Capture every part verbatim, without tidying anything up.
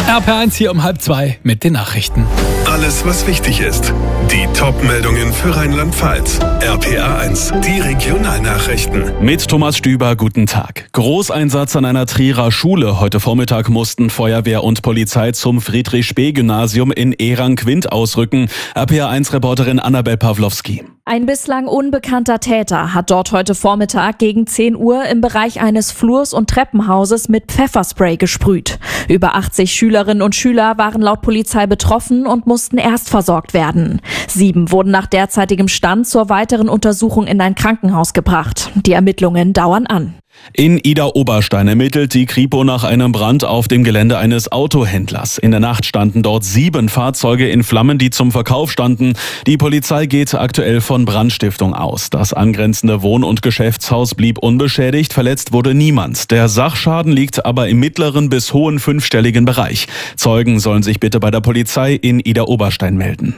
R P eins hier um halb zwei mit den Nachrichten. Alles, was wichtig ist. Die Top-Meldungen für Rheinland-Pfalz. R P A eins, die Regionalnachrichten. Mit Thomas Stüber, guten Tag. Großeinsatz an einer Trierer Schule. Heute Vormittag mussten Feuerwehr und Polizei zum Friedrich-Spee-Gymnasium in Ehranquint ausrücken. R P A eins-Reporterin Annabel Pawlowski. Ein bislang unbekannter Täter hat dort heute Vormittag gegen zehn Uhr im Bereich eines Flurs und Treppenhauses mit Pfefferspray gesprüht. Über achtzig Schülerinnen und Schüler waren laut Polizei betroffen und mussten erst versorgt werden. Sieben wurden nach derzeitigem Stand zur weiteren Untersuchung in ein Krankenhaus gebracht. Die Ermittlungen dauern an. In Idar-Oberstein ermittelt die Kripo nach einem Brand auf dem Gelände eines Autohändlers. In der Nacht standen dort sieben Fahrzeuge in Flammen, die zum Verkauf standen. Die Polizei geht aktuell von Brandstiftung aus. Das angrenzende Wohn- und Geschäftshaus blieb unbeschädigt, verletzt wurde niemand. Der Sachschaden liegt aber im mittleren bis hohen fünfstelligen Bereich. Zeugen sollen sich bitte bei der Polizei in Idar-Oberstein melden.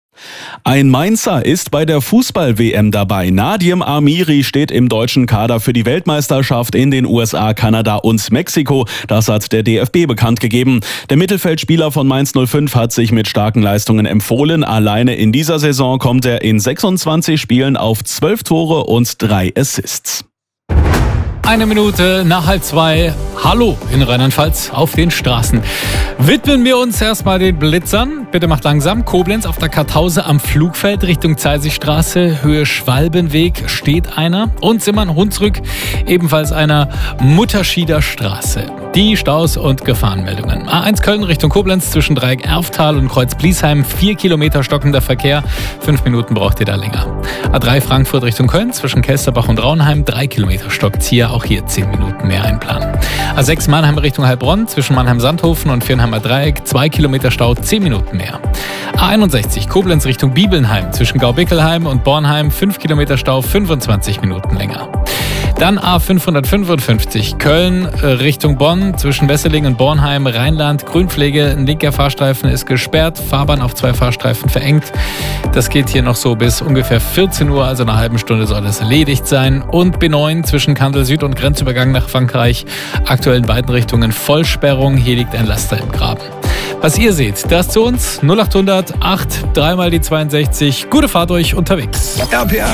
Ein Mainzer ist bei der Fußball-W M dabei. Nadim Amiri steht im deutschen Kader für die Weltmeisterschaft in den U S A, Kanada und Mexiko. Das hat der D F B bekannt gegeben. Der Mittelfeldspieler von Mainz null fünf hat sich mit starken Leistungen empfohlen. Alleine in dieser Saison kommt er in sechsundzwanzig Spielen auf zwölf Tore und drei Assists. Eine Minute nach halb zwei. Hallo in Rheinland-Pfalz auf den Straßen. Widmen wir uns erstmal den Blitzern. Bitte macht langsam. Koblenz auf der Kartause am Flugfeld Richtung Zeisigstraße, Höhe Schwalbenweg steht einer. Und Simmern-Hunsrück ebenfalls einer Mutterschieder Straße. Die Staus und Gefahrenmeldungen. A eins Köln Richtung Koblenz zwischen Dreieck Erftal und Kreuz Bliesheim. Vier Kilometer stockender Verkehr. Fünf Minuten braucht ihr da länger. A drei Frankfurt Richtung Köln zwischen Kelsterbach und Raunheim. Drei Kilometer stockt hier. Auch hier zehn Minuten mehr einplanen. A sechs Mannheim Richtung Heilbronn zwischen Mannheim-Sandhofen und Viernheimer Dreieck. Zwei Kilometer Stau. Zehn Minuten mehr. A einundsechzig Koblenz Richtung Bibelnheim zwischen Gaubickelheim und Bornheim. Fünf Kilometer Stau. fünfundzwanzig Minuten länger. Dann A fünfhundertfünfundfünfzig Köln äh, Richtung Bonn zwischen Wesseling und Bornheim, Rheinland, Grünpflege, ein linker Fahrstreifen ist gesperrt, Fahrbahn auf zwei Fahrstreifen verengt. Das geht hier noch so bis ungefähr vierzehn Uhr, also in einer halben Stunde soll es erledigt sein. Und B neun zwischen Kantel Süd und Grenzübergang nach Frankreich, aktuell in beiden Richtungen Vollsperrung, hier liegt ein Laster im Graben. Was ihr seht, das zu uns null achthundert acht, dreimal die zweiundsechzig. Gute Fahrt euch unterwegs. R P A